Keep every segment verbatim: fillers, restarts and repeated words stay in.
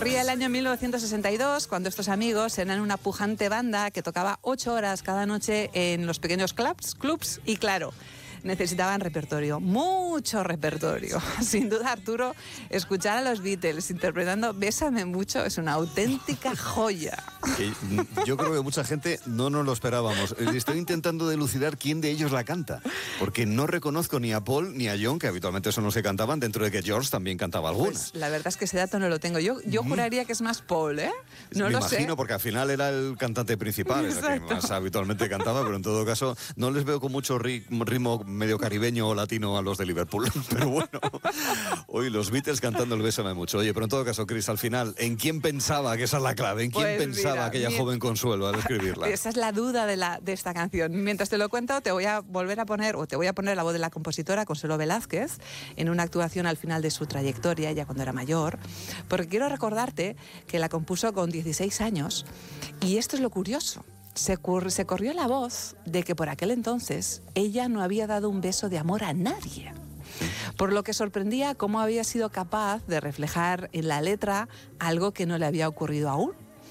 Corría el año mil novecientos sesenta y dos, cuando estos amigos eran una pujante banda que tocaba ocho horas cada noche en los pequeños clubs, clubs y, claro, necesitaban repertorio, mucho repertorio. Sin duda, Arturo, escuchar a los Beatles interpretando Bésame mucho es una auténtica joya. Que yo creo que mucha gente no nos lo esperábamos. Estoy intentando dilucidar quién de ellos la canta, porque no reconozco ni a Paul ni a John, que habitualmente son los que cantaban, dentro de que George también cantaba algunas. Pues la verdad es que ese dato no lo tengo. Yo, yo juraría que es más Paul, ¿eh? No Me lo imagino, sé. porque al final era el cantante principal, el que más habitualmente cantaba, pero en todo caso no les veo con mucho ritmo medio caribeño o latino a los de Liverpool. Pero bueno, hoy los Beatles cantando el Bésame mucho. Oye, pero en todo caso, Chris, al final, ¿en quién pensaba que esa es la clave? ¿En quién Pues pensaba mira, aquella mi... joven Consuelo al escribirla? Esa es la duda de, la, de esta canción. Mientras te lo cuento, te voy a volver a poner, o te voy a poner la voz de la compositora Consuelo Velázquez en una actuación al final de su trayectoria, ya cuando era mayor, porque quiero recordarte que la compuso con dieciséis años, y esto es lo curioso. Se, cur- se corrió la voz de que por aquel entonces ella no había dado un beso de amor a nadie. Por lo que sorprendía cómo había sido capaz de reflejar en la letra algo que no le había ocurrido aún.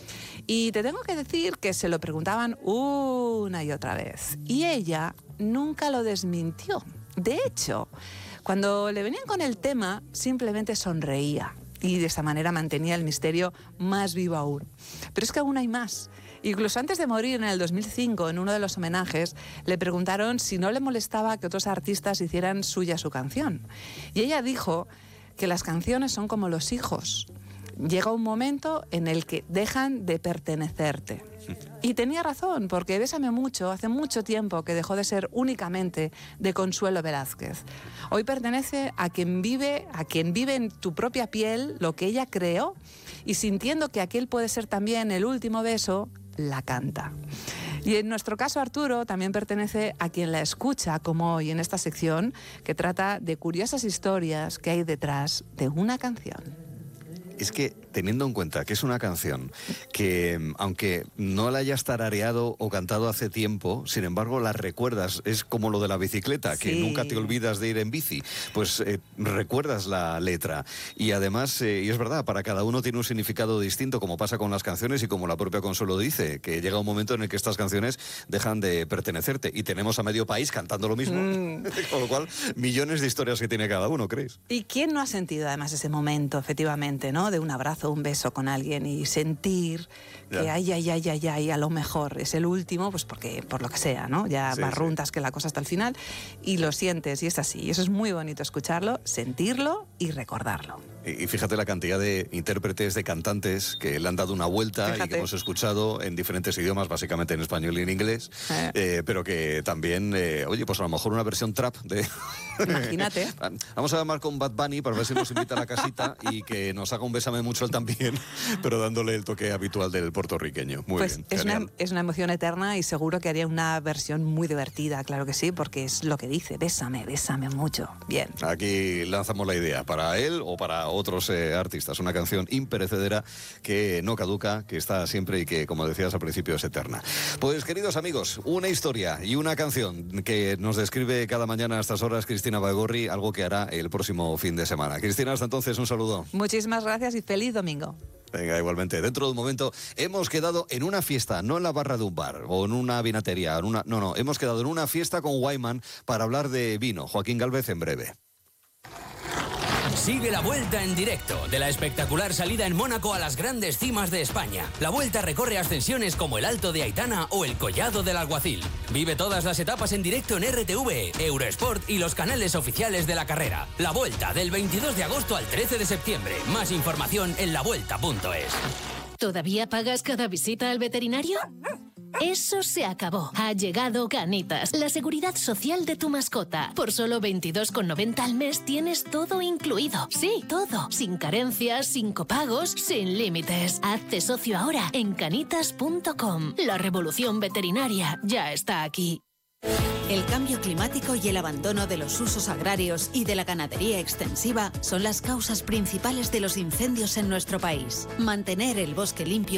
Y te tengo que decir que se lo preguntaban una y otra vez. Y ella nunca lo desmintió. De hecho, cuando le venían con el tema, simplemente sonreía. Y de esa manera mantenía el misterio más vivo aún. Pero es que aún hay más. Incluso antes de morir en el dos mil cinco, en uno de los homenajes, le preguntaron si no le molestaba que otros artistas hicieran suya su canción. Y ella dijo que las canciones son como los hijos. Llega un momento en el que dejan de pertenecerte. Y tenía razón, porque Bésame mucho, hace mucho tiempo que dejó de ser únicamente de Consuelo Velázquez. Hoy pertenece a quien vive, a quien vive en tu propia piel lo que ella creó, y sintiendo que aquel puede ser también el último beso, la canta. Y en nuestro caso, Arturo también pertenece a quien la escucha, como hoy en esta sección, que trata de curiosas historias que hay detrás de una canción. Es que, teniendo en cuenta que es una canción que, aunque no la hayas tarareado o cantado hace tiempo, sin embargo la recuerdas, es como lo de la bicicleta, sí, que nunca te olvidas de ir en bici, pues eh, recuerdas la letra. Y además, eh, y es verdad, para cada uno tiene un significado distinto, como pasa con las canciones y como la propia Consuelo dice, que llega un momento en el que estas canciones dejan de pertenecerte. Y tenemos a medio país cantando lo mismo, mm. con lo cual, millones de historias que tiene cada uno, ¿crees? ¿Y quién no ha sentido además ese momento, efectivamente, ¿no? De un abrazo, un beso con alguien y sentir que ya. ay, ay, ay, ay, ay, a lo mejor es el último, pues porque por lo que sea, ¿no? Ya sí, barruntas sí. que la cosa hasta el final y lo sientes y es así. Y eso es muy bonito escucharlo, sentirlo y recordarlo. Y, y fíjate la cantidad de intérpretes, de cantantes que le han dado una vuelta fíjate. y que hemos escuchado en diferentes idiomas, básicamente en español y en inglés, eh. Eh, pero que también, eh, oye, pues a lo mejor una versión trap de... Imagínate. Vamos a llamar con Bad Bunny para ver si nos invita a la casita y que nos haga un Bésame mucho él también, pero dándole el toque habitual del puertorriqueño. Muy pues bien, es una, es una emoción eterna y seguro que haría una versión muy divertida, claro que sí, porque es lo que dice, bésame, bésame mucho. Bien. Aquí lanzamos la idea para él o para otros eh, artistas, una canción imperecedera que no caduca, que está siempre y que, como decías al principio, es eterna. Pues, queridos amigos, una historia y una canción que nos describe cada mañana a estas horas Cristina Baigorri, algo que hará el próximo fin de semana. Cristina, hasta entonces, un saludo. Muchísimas gracias y feliz domingo. Venga, igualmente. Dentro de un momento hemos quedado en una fiesta, no en la barra de un bar o en una vinatería, en una, no, no, hemos quedado en una fiesta con Wyman para hablar de vino. Joaquín Gálvez en breve. Sigue la Vuelta en directo de la espectacular salida en Mónaco a las grandes cimas de España. La Vuelta recorre ascensiones como el Alto de Aitana o el Collado del Alguacil. Vive todas las etapas en directo en R T V, Eurosport y los canales oficiales de la carrera. La Vuelta del veintidós de agosto al trece de septiembre. Más información en la vuelta punto es. ¿Todavía pagas cada visita al veterinario? Eso se acabó. Ha llegado Canitas, la seguridad social de tu mascota. Por solo veintidós con noventa al mes tienes todo incluido. Sí, todo. Sin carencias, sin copagos, sin límites. Hazte socio ahora en canitas punto com. La revolución veterinaria ya está aquí. El cambio climático y el abandono de los usos agrarios y de la ganadería extensiva son las causas principales de los incendios en nuestro país. Mantener el bosque limpio